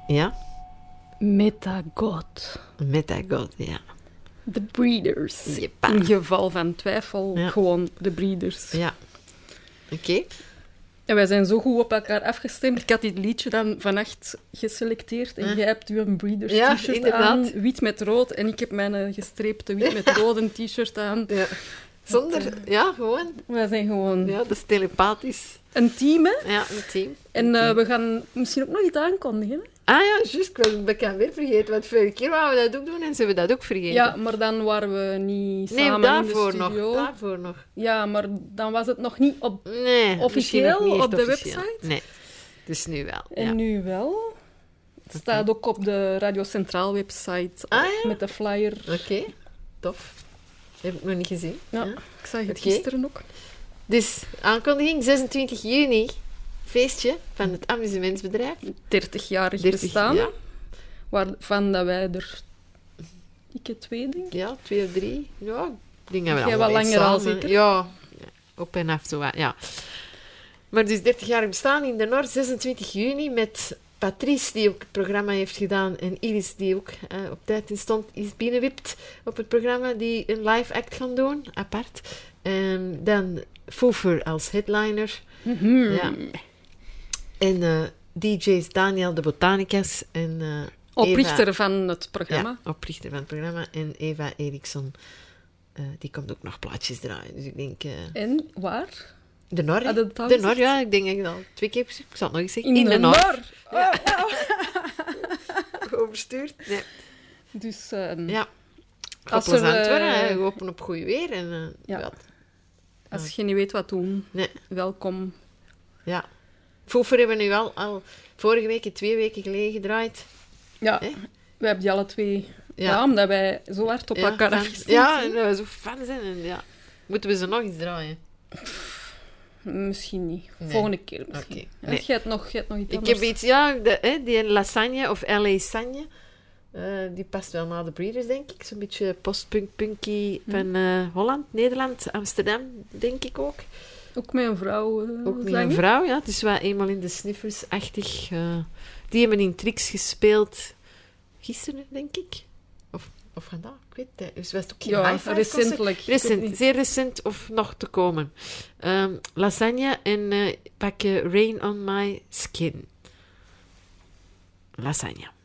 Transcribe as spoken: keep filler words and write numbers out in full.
Ja? Metagod. Metagod, ja. De Breeders. Jepa. In geval van twijfel, Ja. gewoon de Breeders. Ja. Oké. Okay. En wij zijn zo goed op elkaar afgestemd. Ik had dit liedje dan vannacht geselecteerd. En Ja. jij hebt uw Breeders Ja, t-shirt inderdaad. aan, wit met rood. En ik heb mijn eh, gestreepte wit met rode t-shirt aan. Ja. Zonder... Ja, gewoon. Wij zijn gewoon Ja, dat is telepathisch. een team, hè. Ja, een team. En Een eh, team. we gaan misschien ook nog iets aankondigen. Hè? Ah ja, juist. Ik was- ik kan weer vergeten. Want vorige keer wouden we dat ook doen en ze hebben dat ook vergeten. Ja, maar dan waren we niet nee, samen daarvoor in de studio. nog. Daarvoor nog. Ja, maar dan was het nog niet op... Nee, Officieel misschien nog niet echt op de officieel. website? Nee. Dus nu wel. En ja. nu wel. Het staat ook op de Radio Centraal website Ah, ja? met de flyer. Oké, tof. Heb ik nog niet gezien. Ja, Ja. ik zag het Oké. gisteren ook. Dus, aankondiging zesentwintig juni. Feestje van het amusementsbedrijf. dertig-jarig dertig, bestaan. ja. Waarvan dat wij er... Ik het twee, denk ik. Ja, twee of drie. Ja, ik denk dat we Jij allemaal wat langer al samen- zeker? Ja, op en af zo, ja. Maar dus dertig jaar bestaan in de Noord, zesentwintig juni, met Patrice, die ook het programma heeft gedaan, en Iris, die ook eh, op tijd in stond, is binnenwipt op het programma, die een live act gaan doen, apart. En dan Fofer als headliner. Mhm. Ja. En eh, D J's Daniel de Botanicas en eh, Oprichter Eva, van het programma. ja, oprichter van het programma. En Eva Eriksson, eh, die komt ook nog plaatjes draaien. Dus ik denk... eh, En waar? de Nor, hè? Had het al De gezegd? Nor, ja. Ik denk dat ik dat al twee keer heb gezegd. Ik zal het nog eens zeggen. In, In, de, de Nor. Nor. Overstuurd. Nee. Dus uh, Ja. Als Als er, plezant eh, worden, hè. We hopen op goed weer. En, eh, Ja. ja. als je niet weet wat doen, Nee. welkom. ja. Fofer hebben we nu al, al vorige week, twee weken geleden gedraaid. Ja, Hè? we hebben die alle twee... Ja, Ja. omdat wij zo hard op Ja, elkaar fan- afgestemd Ja, zijn. en dat we zo fan zijn. En, ja. Moeten we ze nog eens draaien? Misschien niet. Nee. Volgende keer misschien. Oké. Ja, Nee. jij hebt nog, jij hebt nog iets Ik anders. heb iets, ja, de, hè, die lasagne of L A Sagne. eh, die past wel naar de Breeders, denk ik. Zo'n beetje post-punk-punky Hm. van eh, Holland, Nederland, Amsterdam, denk ik ook. Ook met een vrouw uh, Ook met een vrouw, ja. Het is wel eenmaal in de sniffers-achtig. eh, die hebben in Trix gespeeld gisteren, denk ik. Of, of vandaag, ik weet het. Dus was het ook geen Ja, high-five concert? recentelijk. Ik weet Recent, niet. zeer recent of nog te komen. Ehm, lasagne en eh pak je Rain on My Skin. Lasagne.